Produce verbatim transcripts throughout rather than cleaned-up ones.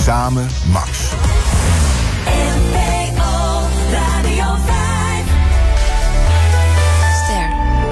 Samen Max. N P O Radio vijf. Ster.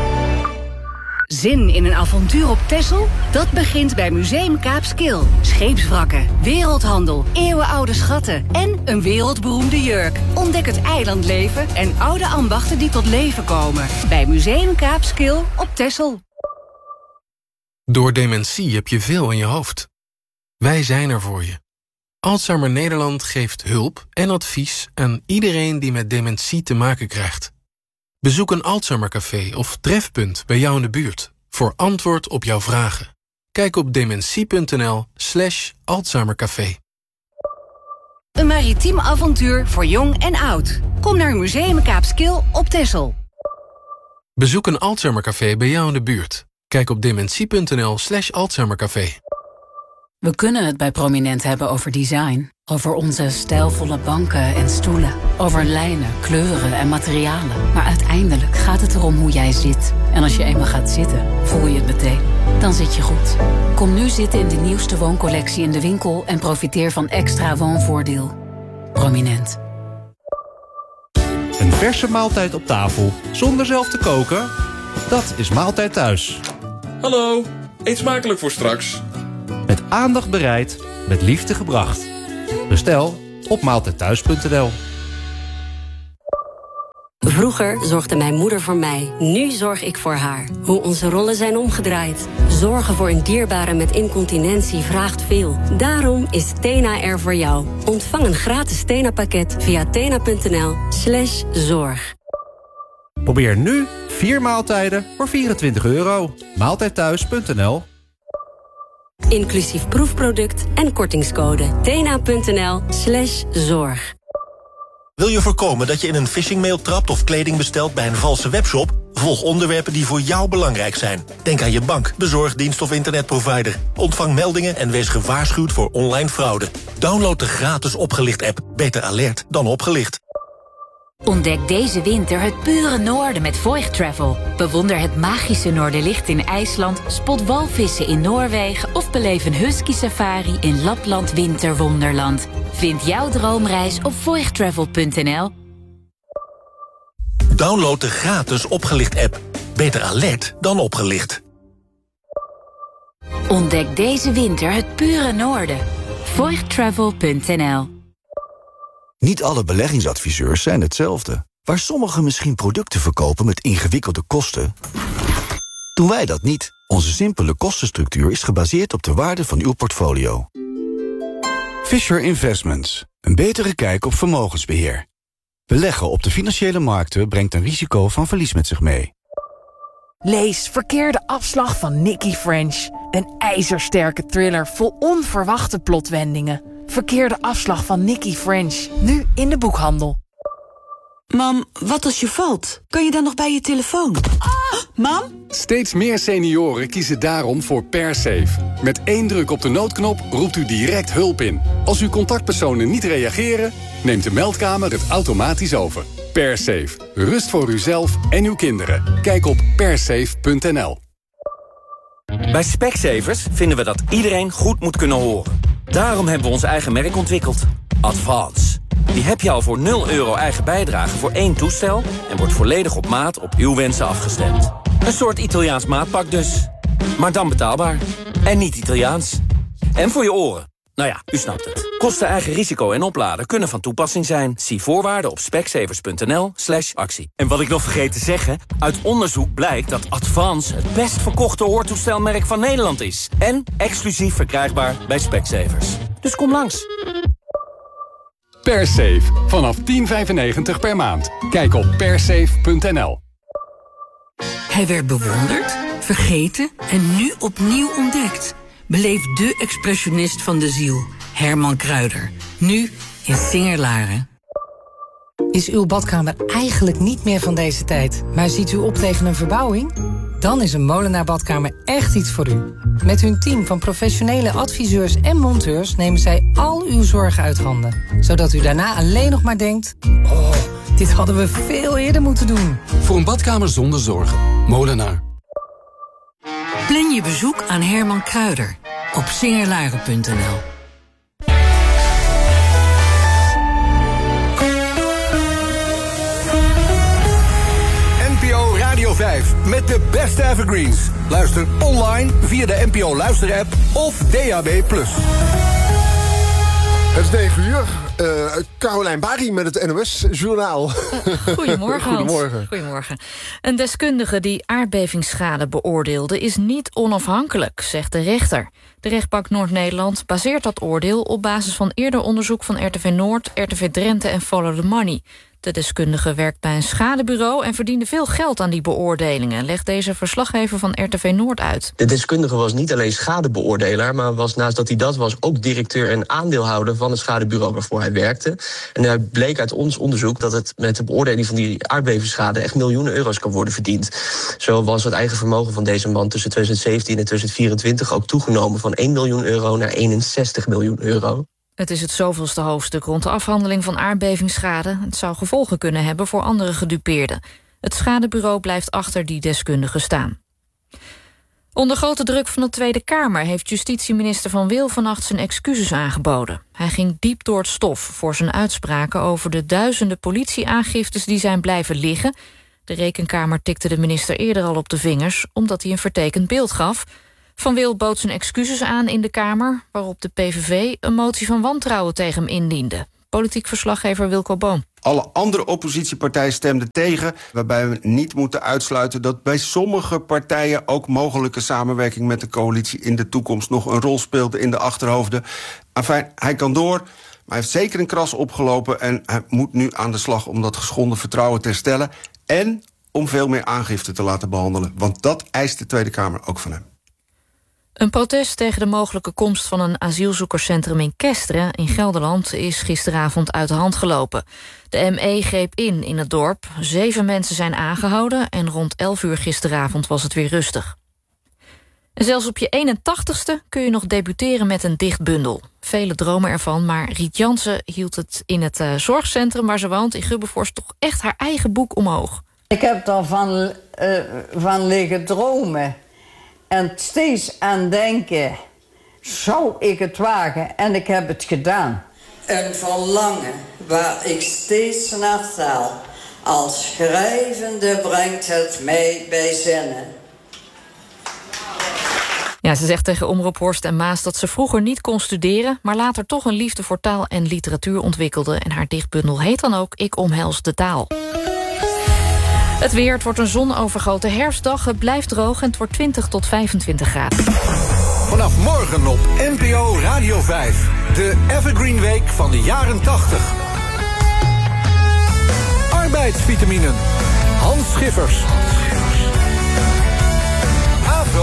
Zin in een avontuur op Texel? Dat begint bij Museum Kaapskil. Scheepswrakken, wereldhandel, eeuwenoude schatten en een wereldberoemde jurk. Ontdek het eilandleven en oude ambachten die tot leven komen. Bij Museum Kaapskil op Texel. Door dementie heb je veel in je hoofd. Wij zijn er voor je. Alzheimer Nederland geeft hulp en advies aan iedereen die met dementie te maken krijgt. Bezoek een Alzheimercafé of trefpunt bij jou in de buurt voor antwoord op jouw vragen. Kijk op dementie.nl slash Alzheimercafé. Een maritiem avontuur voor jong en oud. Kom naar Museum Kaapskil op Texel. Bezoek een Alzheimercafé bij jou in de buurt. Kijk op dementie.nl slash Alzheimercafé. We kunnen het bij Prominent hebben over design. Over onze stijlvolle banken en stoelen. Over lijnen, kleuren en materialen. Maar uiteindelijk gaat het erom hoe jij zit. En als je eenmaal gaat zitten, voel je het meteen. Dan zit je goed. Kom nu zitten in de nieuwste wooncollectie in de winkel... en profiteer van extra woonvoordeel. Prominent. Een verse maaltijd op tafel, zonder zelf te koken? Dat is Maaltijd Thuis. Hallo, eet smakelijk voor straks. Met aandacht bereid, met liefde gebracht. Bestel op maaltijdthuis punt n l. Vroeger zorgde mijn moeder voor mij. Nu zorg ik voor haar. Hoe onze rollen zijn omgedraaid. Zorgen voor een dierbare met incontinentie vraagt veel. Daarom is Tena er voor jou. Ontvang een gratis Tena-pakket via tena.nl slash zorg. Probeer nu vier maaltijden voor vierentwintig euro. maaltijdthuis punt n l. Inclusief proefproduct en kortingscode. tena.nl slash zorg. Wil je voorkomen dat je in een phishingmail trapt of kleding bestelt bij een valse webshop? Volg onderwerpen die voor jou belangrijk zijn. Denk aan je bank, bezorgdienst of internetprovider. Ontvang meldingen en wees gewaarschuwd voor online fraude. Download de gratis Opgelicht-app. Beter alert dan opgelicht. Ontdek deze winter het pure noorden met Voigt Travel. Bewonder het magische Noorderlicht in IJsland, spot walvissen in Noorwegen of beleef een husky safari in Lapland Winterwonderland. Vind jouw droomreis op voigt travel punt n l. Download de gratis Opgelicht-app. Beter alert dan opgelicht. Ontdek deze winter het pure noorden. voigt travel punt n l. Niet alle beleggingsadviseurs zijn hetzelfde. Waar sommigen misschien producten verkopen met ingewikkelde kosten, doen wij dat niet. Onze simpele kostenstructuur is gebaseerd op de waarde van uw portfolio. Fisher Investments. Een betere kijk op vermogensbeheer. Beleggen op de financiële markten brengt een risico van verlies met zich mee. Lees Verkeerde afslag van Nicky French. Een ijzersterke thriller vol onverwachte plotwendingen. Verkeerde afslag van Nicky French. Nu in de boekhandel. Mam, wat als je valt? Kan je dan nog bij je telefoon? Ah, mam? Steeds meer senioren kiezen daarom voor PerSafe. Met één druk op de noodknop roept u direct hulp in. Als uw contactpersonen niet reageren, neemt de meldkamer het automatisch over. PerSafe. Rust voor uzelf en uw kinderen. Kijk op persafe punt n l. Bij Specsavers vinden we dat iedereen goed moet kunnen horen. Daarom hebben we ons eigen merk ontwikkeld. Advance. Die heb je al voor nul euro eigen bijdrage voor één toestel en wordt volledig op maat op uw wensen afgestemd. Een soort Italiaans maatpak dus. Maar dan betaalbaar. En niet Italiaans. En voor je oren. Nou ja, u snapt het. Kosten, eigen risico en opladen kunnen van toepassing zijn. Zie voorwaarden op specsavers punt n l slash actie. En wat ik nog vergeet te zeggen, uit onderzoek blijkt dat Advance het best verkochte hoortoestelmerk van Nederland is. En exclusief verkrijgbaar bij Specsavers. Dus kom langs. PerSafe. Vanaf tien vijfennegentig per maand. Kijk op persafe punt n l. Hij werd bewonderd, vergeten en nu opnieuw ontdekt. Beleef de expressionist van de ziel, Herman Kruijder. Nu in Singer-Laren. Is uw badkamer eigenlijk niet meer van deze tijd, maar ziet u op tegen een verbouwing? Dan is een Molenaar badkamer echt iets voor u. Met hun team van professionele adviseurs en monteurs nemen zij al uw zorgen uit handen. Zodat u daarna alleen nog maar denkt, oh, dit hadden we veel eerder moeten doen. Voor een badkamer zonder zorgen. Molenaar. Plan je bezoek aan Herman Kruijder op singerlaren punt n l. vijf met de beste evergreens. Luister online via de N P O Luister-app of D A B plus. Het is negen uur. Uh, Carolijn Bari met het N O S-journaal. Goedemorgen, Goedemorgen. Goedemorgen. Een deskundige die aardbevingsschade beoordeelde is niet onafhankelijk, zegt de rechter. De rechtbank Noord-Nederland baseert dat oordeel op basis van eerder onderzoek van R T V Noord, R T V Drenthe en Follow the Money. De deskundige werkt bij een schadebureau en verdiende veel geld aan die beoordelingen, legt deze verslaggever van R T V Noord uit. De deskundige was niet alleen schadebeoordelaar, maar was naast dat hij dat was ook directeur en aandeelhouder van het schadebureau waarvoor hij werkte. En daaruit bleek uit ons onderzoek dat het met de beoordeling van die aardbevingsschade echt miljoenen euro's kan worden verdiend. Zo was het eigen vermogen van deze man tussen twintig zeventien en twintig vierentwintig ook toegenomen van één miljoen euro naar eenenzestig miljoen euro. Het is het zoveelste hoofdstuk rond de afhandeling van aardbevingsschade. Het zou gevolgen kunnen hebben voor andere gedupeerden. Het schadebureau blijft achter die deskundige staan. Onder grote druk van de Tweede Kamer heeft justitieminister Van Wil vannacht zijn excuses aangeboden. Hij ging diep door het stof voor zijn uitspraken over de duizenden politieaangiftes die zijn blijven liggen. De Rekenkamer tikte de minister eerder al op de vingers, omdat hij een vertekend beeld gaf. Van Wil bood zijn excuses aan in de Kamer, waarop de P V V een motie van wantrouwen tegen hem indiende. Politiek verslaggever Wilco Boom. Alle andere oppositiepartijen stemden tegen, waarbij we niet moeten uitsluiten dat bij sommige partijen ook mogelijke samenwerking met de coalitie in de toekomst nog een rol speelde in de achterhoofden. Enfin, hij kan door, maar hij heeft zeker een kras opgelopen en hij moet nu aan de slag om dat geschonden vertrouwen te herstellen en om veel meer aangifte te laten behandelen, want dat eist de Tweede Kamer ook van hem. Een protest tegen de mogelijke komst van een asielzoekerscentrum in Kesteren in Gelderland is gisteravond uit de hand gelopen. De M E greep in in het dorp. Zeven mensen zijn aangehouden en rond elf uur gisteravond was het weer rustig. En zelfs op je eenentachtigste kun je nog debuteren met een dichtbundel. Velen dromen ervan, maar Riet Jansen hield het in het uh, zorgcentrum waar ze woont in Gubbevorst toch echt haar eigen boek omhoog. Ik heb daarvan uh, van liggen dromen. En steeds aan denken, zou ik het wagen? En ik heb het gedaan. Een verlangen waar ik steeds naar straal. Als schrijvende brengt het mij bij zinnen. Ja, ze zegt tegen Omroep Horst en Maas dat ze vroeger niet kon studeren, maar later toch een liefde voor taal en literatuur ontwikkelde. En haar dichtbundel heet dan ook Ik omhels de taal. Het weer, het wordt een zonovergoten herfstdag. Het blijft droog en het wordt twintig tot vijfentwintig graden. Vanaf morgen op N P O Radio vijf. De Evergreen Week van de jaren tachtig. Arbeidsvitaminen. Hans Schiffers.